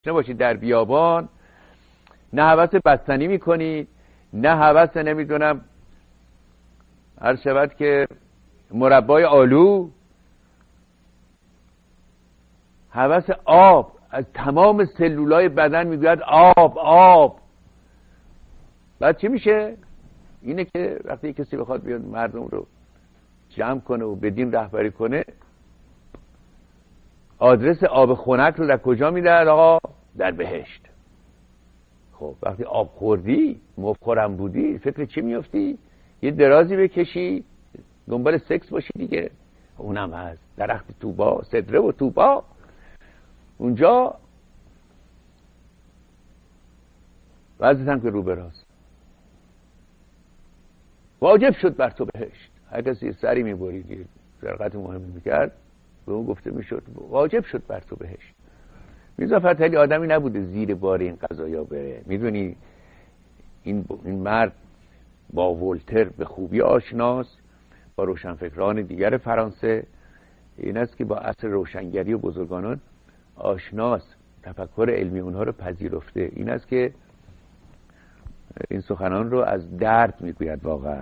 باشید در بیابان، نه هوس بستنی میکنید، نه هوس نمیدونم هر شود که مربای آلو، هوس آب. از تمام سلولای بدن میگوید آب آب. بعد چی میشه؟ اینه که وقتی کسی بخواد بیاد مردم رو جمع کنه و بدین رهبری کنه، آدرس آب خنک رو در کجا میده؟ آقا در بهشت. خب وقتی آب خوردی، مفخورم بودی، فکر چی میفتی؟ یه درازی بکشی، دنبال سکس باشی دیگه. اونم هست درخت توبا، سدره و توبا. اونجا وضعیتم که رو براست، واجب شد بر تو بهشت. هر کسی سری میبرید سرقت مهمی میکرد، به اون گفته میشد واجب شد بر تو بهشت. میرزا فتحعلی آدمی نبوده زیر بار این قضایا بره. میدونی این مرد با ولتر به خوبی آشناست، با روشنفکران دیگر فرانسه. این است که با عصر روشنگری و بزرگانان آشناست، تفکر علمی اونها رو پذیرفته. این است که این سخنان رو از درد میگوید. واقعا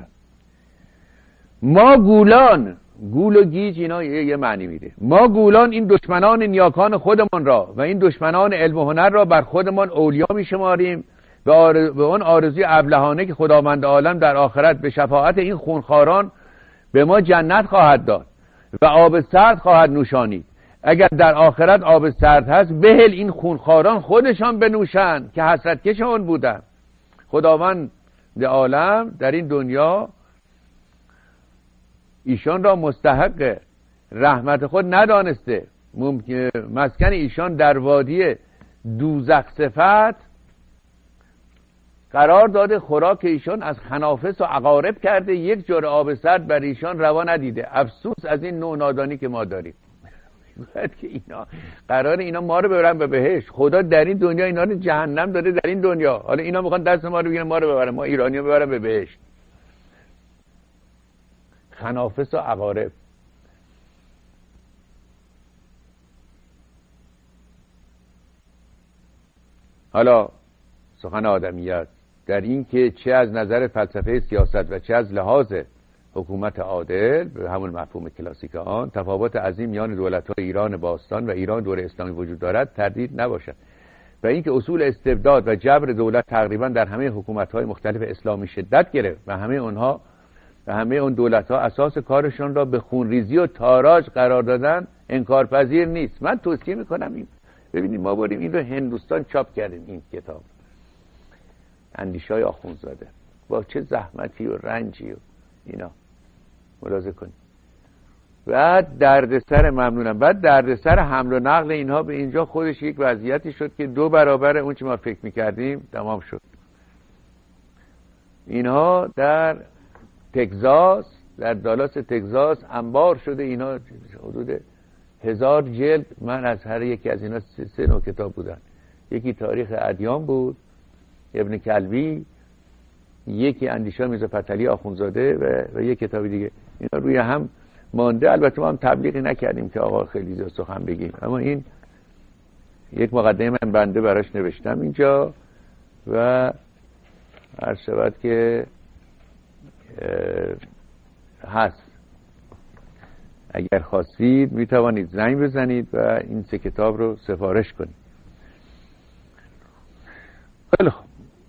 ما گولان، گول و گیج اینا یه معنی میده. ما گولان این دشمنان نیاکان خودمان را و این دشمنان علم و هنر را بر خودمان اولیا میشماریم به آن آرزوی ابلهانه که خداوند عالم در آخرت به شفاعت این خونخواران به ما جنت خواهد داد و آب سرد خواهد نوشانید. اگر در آخرت آب سرد هست، بهل این خونخواران خودشان بنوشند که حسرت کش آن بودن. خداوند عالم در این دنیا ایشان را مستحق رحمت خود ندانسته. مسکن ایشان در وادی دوزخ صفت قرار داده، خوراک ایشان از خنافس و عقارب کرده، یک جور آب سرد بر ایشان روا ندیده. افسوس از این نوع نادانی که ما داریم. باید که اینا قرار اینا ما رو ببرن به بهشت. خدا در این دنیا اینا رو جهنم داده در این دنیا. حالا اینا میخوان دست ما رو بگیرن ما رو ببرن، ما ایرانی رو ببرن به بهشت. خنافس و عقارب. حالا سخن آدمیت در این که چه از نظر فلسفه سیاست و چه از لحاظ حکومت عادل به همون مفهوم کلاسیک آن، تفاوت عظیم میان دولت‌های ایران باستان و ایران دور اسلامی وجود دارد تردید نباشد و اینکه اصول استبداد و جبر دولت تقریبا در همه حکومت‌های مختلف اسلامی شدت گرفت و همه اون دولت‌ها اساس کارشون را به خونریزی و تاراج قرار دادن انکارپذیر نیست. من توصیه میکنم این ببینید، ما بریم این رو هندوستان چاپ کردیم، این کتاب اندیشه‌های آخوندزاده، با چه زحمتی و رنجی و اینا ملاحظه کنید. بعد دردسر، ممنونم، بعد دردسر حمل و نقل اینها به اینجا خودش یک وضعیتی شد که 2 برابر اون چه ما فکر میکردیم تمام شد. اینها در تگزاس، در دالاس تگزاس انبار شده. اینا حدود 1000 جلد. من از هر یکی از اینا 3 نوع کتاب بودن. یکی تاریخ ادیان بود، ابن کلبی، یکی اندیشه میرزا فتحعلی آخوندزاده و یک کتاب دیگه. اینا روی هم مانده. البته ما هم تبلیغی نکردیم که آقا خیلی زیاد سخن بگیم، اما این یک مقدمه من بنده براش نوشتم اینجا و عرض شود که هست. اگر خواستید میتوانید زنگ بزنید و این 3 کتاب رو سفارش کنید. خیلی خوب.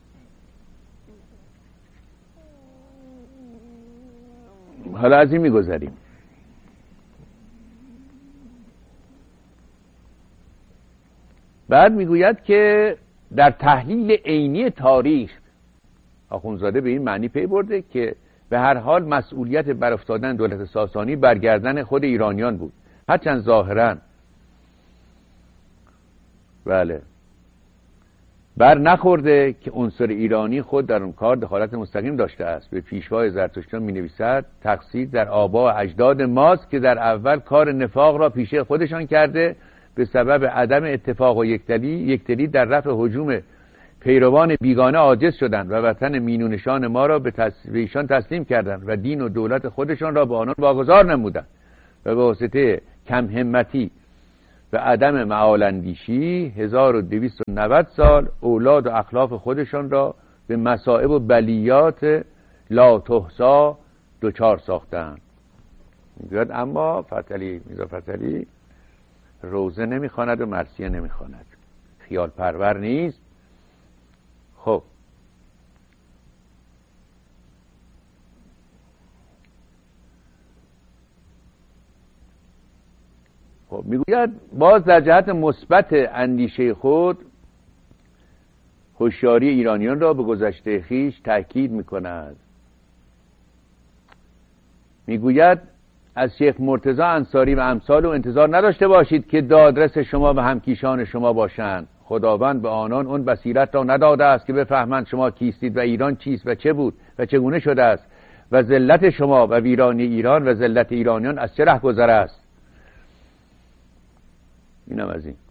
حالا از این میگذریم. بعد میگوید که در تحلیل عینی تاریخ آخوندزاده به این معنی پی برده که به هر حال مسئولیت بر افتادن دولت ساسانی برگردن خود ایرانیان بود، هرچند ظاهرا بله بر نخورده که عنصر ایرانی خود در اون کار دخالت مستقیم داشته است. به پیشوای زرتشتیان می نویسد تقصیر در آبا و اجداد ماست که در اول کار نفاق را پیشه خودشان کرده، به سبب عدم اتفاق و یکدلی در رفع هجوم پیروان بیگانه عاجز شدند و وطن مینونشان ما را به ایشان تسلیم کردند و دین و دولت خودشان را به آنان واگذار نمودند و به واسطه کم همتی و عدم معالاندیشی 1290 سال اولاد و اخلاف خودشان را به مصائب و بلیات لا تحصا دچار ساختند. میگوید اما میرزا فتحعلی روزه نمیخواند و مرثیه نمیخواند، خیال پرور نیست. خب میگوید باز در جهت مثبت اندیشه خود هوشیاری ایرانیان را به گذشته خویش تأکید میکند. میگوید از شیخ مرتضی انصاری و امثال و انتظار نداشته باشید که دادرس شما و همکیشان شما باشند. خداوند به آنان اون بصیرت را نداده است که بفهمند شما کیستید و ایران چیست و چه بود و چگونه شده است و ذلت شما و ویرانی ایران و ذلت ایرانیان از چه ره گذر است. اینم از این.